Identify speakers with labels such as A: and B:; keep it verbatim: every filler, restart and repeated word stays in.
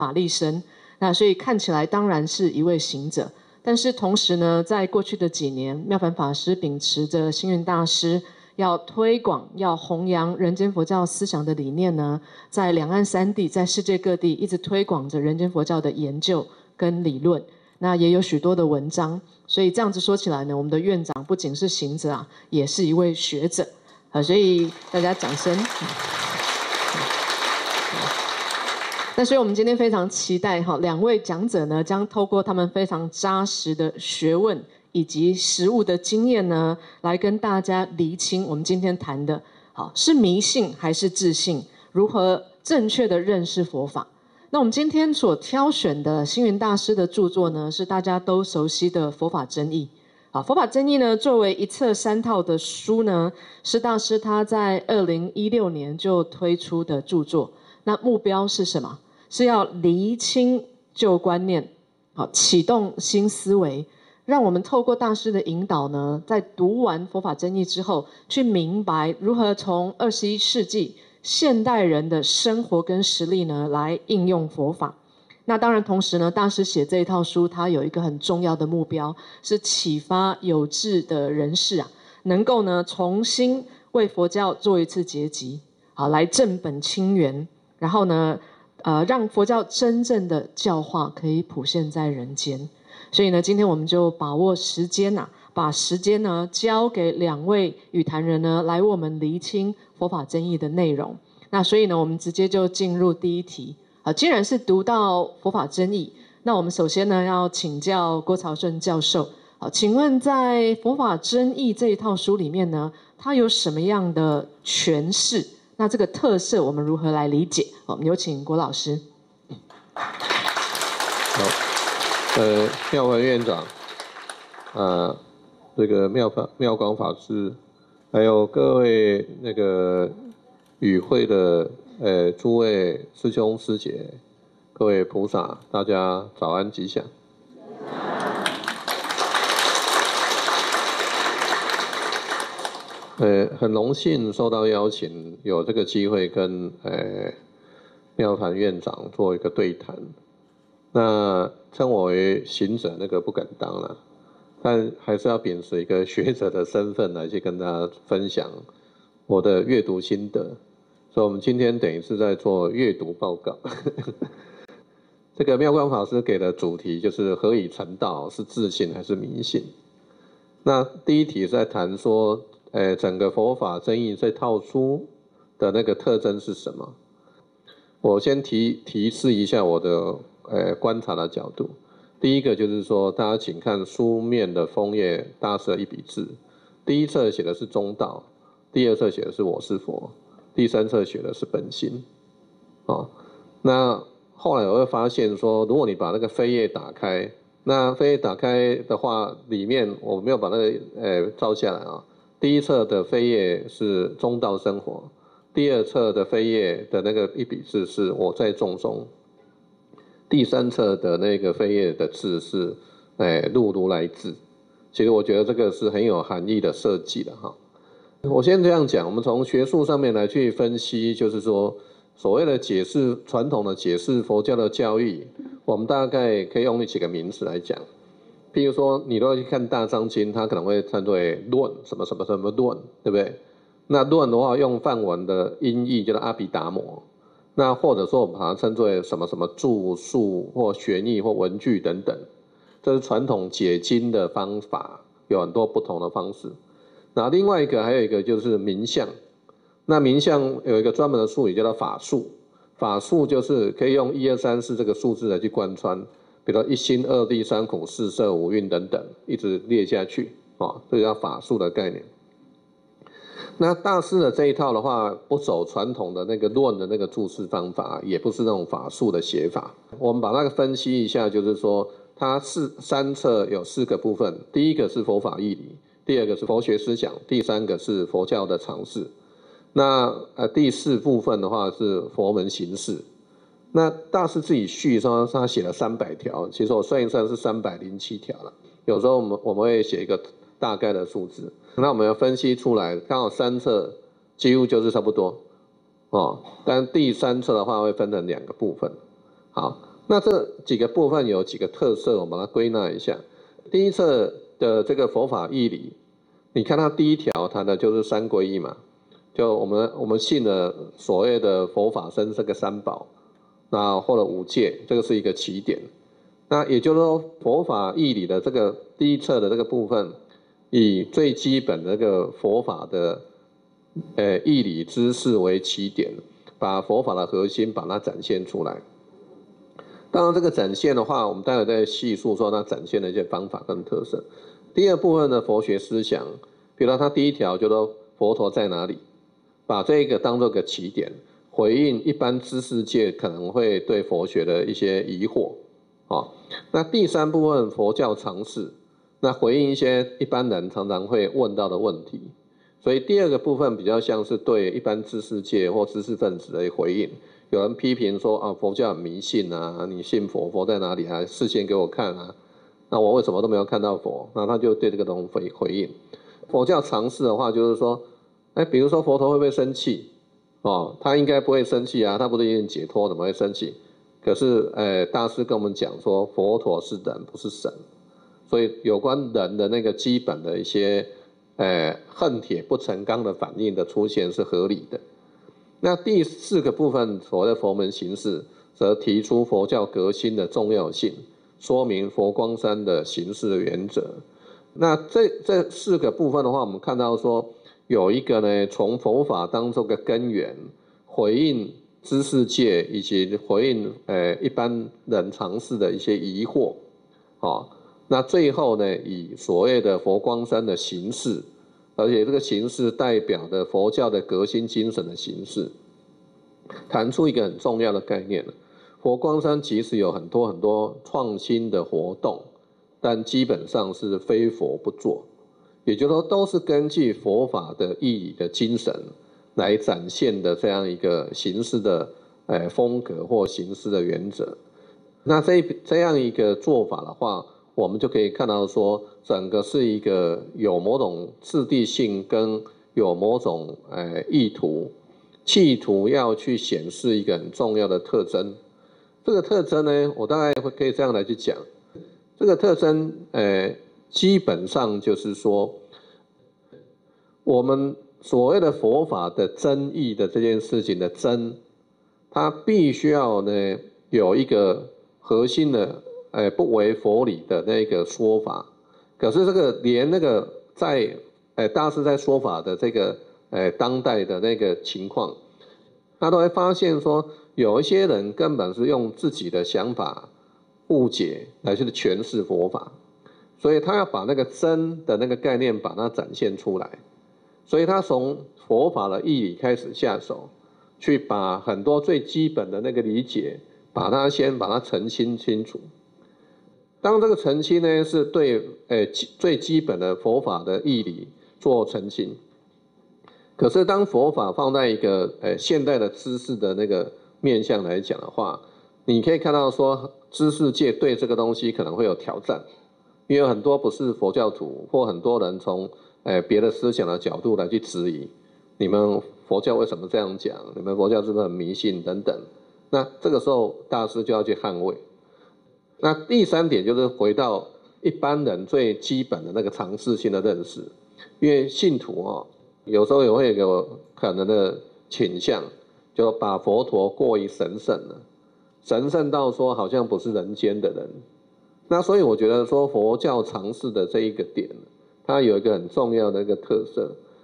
A: 法力身，那所以看起来当然是一位行者。但是同时呢，在过去的几年，妙凡法师秉持着星云大师要推广、要弘扬人间佛教思想的理念呢，在两岸三地、在世界各地一直推广着人间佛教的研究跟理论。那也有许多的文章，所以这样子说起来呢，我们的院长不仅是行者啊，也是一位学者啊，所以大家掌声。那所以我们今天非常期待哈，两位讲者呢，将透过他们非常扎实的学问以及实务的经验呢，来跟大家厘清我们今天谈的，好是迷信还是自信，如何正确的认识佛法。那我们今天所挑选的星云大师的著作呢，是大家都熟悉的《佛法真义》。好，《佛法真义》呢，作为一册三套的书呢，是大师他在二零一六年就推出的著作。那目标是什么？是要厘清旧观念，好，启动新思维，让我们透过大师的引导呢，在读完《佛法真义》之后，去明白如何从二十一世纪现代人的生活跟实力呢，来应用佛法。那当然，同时呢，大师写这一套书，他有一个很重要的目标，是启发有志的人士啊，能够呢重新为佛教做一次结集，好，来正本清源，然后呢，呃，让佛教真正的教化可以普现在人间。所以呢，今天我们就把握时间呐、啊，把时间呢交给两位语坛人呢，来为我们厘清佛法真义的内容。那所以呢，我们直接就进入第一题。啊，既然是读到佛法真义，那我们首先呢要请教郭朝顺教授。好，请问在佛法真义这一套书里面呢，它有什么样的诠释？那这个特色我们如何来理解？我们有请郭老师。
B: 好，呃，妙文院长，呃，这个妙法妙光法师，还有各位那个与会的呃诸位师兄师姐，各位菩萨，大家早安吉祥。呃，很荣幸受到邀请，有这个机会跟呃妙坛院长做一个对谈。那称我为行者，那个不敢当了，但还是要秉持一个学者的身份来去跟大家分享我的阅读心得。所以我们今天等于是在做阅读报告。这个妙光法师给的主题就是何以成道，是自信还是迷信？那第一题是在谈说，呃，整个佛法真义这套书的那个特征是什么？我先提提示一下我的呃观察的角度。第一个就是说，大家请看书面的封页，大师的一笔字。第一册写的是中道，第二册写的是我是佛，第三册写的是本心。哦，那后来我会发现说，如果你把那个扉页打开，那扉页打开的话，里面我没有把那个呃照下来啊。第一册的扉页是中道生活，第二册的扉页的那个一笔字是我在众中，第三册的那个扉页的字是哎入如来字。其实我觉得这个是很有含义的设计的哈。我先这样讲，我们从学术上面来去分析，就是说所谓的解释传统的解释佛教的教义，我们大概可以用几个名词来讲。譬如说，你如果去看《大藏经》，它可能会称为论，什么什么什么论，对不对？那论的话，用梵文的音译叫做阿毗达摩。那或者说，我们把它称作为什么什么注述或玄义或文句等等，这是传统解经的方法，有很多不同的方式。那另外一个还有一个就是名相，那名相有一个专门的术语叫做法术，法术就是可以用一二三四这个数字来去贯穿。比如一心二谛三苦四摄五蕴等等，一直列下去，哦，这叫法术的概念。那大师的这一套的话，不走传统的那个论的那个注释方法，也不是那种法术的写法。我们把那个分析一下，就是说，它四三册有四个部分，第一个是佛法义理，第二个是佛学思想，第三个是佛教的常识。那呃第四部分的话是佛门形式。那大师自己序上他写了三百条，其实我算一算是三百零七条了。有时候我们我们会写一个大概的数字，那我们要分析出来，刚好三册几乎就是差不多哦。但第三册的话会分成两个部分。好， 那这几个部分有几个特色，我们把它归纳一下。第一册的这个佛法义理，你看它第一条谈的就是三皈依嘛，就我们我们信的所谓的佛法僧这个三宝，那或者五戒，这个是一个起点。那也就是说，佛法义理的这个第一册的这个部分，以最基本的这个佛法的呃义理知识为起点，把佛法的核心把它展现出来。当然，这个展现的话，我们待会再细述说它展现的一些方法跟特色。第二部分的佛学思想，比如说它第一条就说佛陀在哪里，把这个当做个起点，回应一般知识界可能会对佛学的一些疑惑。哦，那第三部分佛教常识，那回应一些一般人常常会问到的问题。所以第二个部分比较像是对一般知识界或知识分子的回应。有人批评说啊，佛教很迷信啊，你信佛，佛在哪里啊？示现给我看啊。那我为什么都没有看到佛？那他就对这个东西回应。佛教常识的话，就是说，哎，比如说佛陀会不会生气？哦，他应该不会生气啊，他不是已经解脱，怎么会生气？可是，呃，大师跟我们讲说，佛陀是人，不是神，所以有关人的那个基本的一些，呃，恨铁不成钢的反应的出现是合理的。那第四个部分，所谓的佛门形式，则提出佛教革新的重要性，说明佛光山的形式的原则。那这这四个部分的话，我们看到说，有一个呢，从佛法当中的根源，回应知识界以及回应呃一般人常识的一些疑惑，哦，那最后呢，以所谓的佛光山的形式，而且这个形式代表的佛教的革新精神的形式，谈出一个很重要的概念。佛光山即使有很多很多创新的活动，但基本上是非佛不作，也就是说都是根据佛法的义理的精神来展现的这样一个形式的呃风格或形式的原则。那这这样一个做法的话，我们就可以看到说，整个是一个有某种质地性跟有某种呃意图，企图要去显示一个很重要的特征。这个特征呢，我大概会可以这样来去讲。这个特征，呃，基本上就是说，我们所谓的佛法的真义的这件事情的真，它必须要呢有一个核心的，呃，不违佛理的那个说法。可是这个连那个在，呃，大师在说法的这个，呃，当代的那个情况，他都会发现说，有一些人根本是用自己的想法误解来去诠释佛法，所以他要把那个真的那个概念把它展现出来，所以他从佛法的义理开始下手，去把很多最基本的那个理解，把它先把它澄清清楚。当这个澄清呢，是对呃最基本的佛法的义理做澄清。可是当佛法放在一个呃现代的知识的那个面向来讲的话，你可以看到说，知识界对这个东西可能会有挑战，因为很多不是佛教徒或很多人从呃别的思想的角度来去质疑，你们佛教为什么这样讲？你们佛教是不是很迷信等等？那这个时候大师就要去捍卫。那第三点就是回到一般人最基本的那个常识性的认识，因为信徒哦，有时候也会有可能的倾向，就把佛陀过于神圣了，神圣到说好像不是人间的人。那所以我觉得说佛教常识的这一个点，它有一个很重要的一个特色，